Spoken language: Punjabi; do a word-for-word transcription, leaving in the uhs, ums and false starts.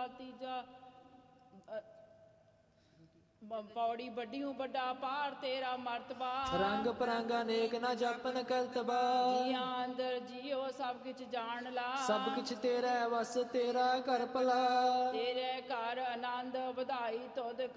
ਦੂਜਾ ਤੀਜਾ ਪੌੜੀ ਵੱਡੀਓ ਵੱਡਾ ਪਾਰ ਤੇਰਾ ਮਰਤਬਾ। ਰੰਗ ਪਰੰਗ ਅਨੇਕ ਨਾ ਜਪਨ ਕਰਤਬਾ। ਜੀਆਂ ਅੰਦਰ ਜੀਓ ਸਭ ਕਿਛ ਜਾਣ ਲਾ। ਸਭ ਕਿਛ ਤੇਰਾ ਵਸ ਤੇਰਾ ਘਰ ਭਲਾ। ਤੇਰੇ ਘਰ ਆਨੰਦ ਵਧਾਈ ਤੁਧ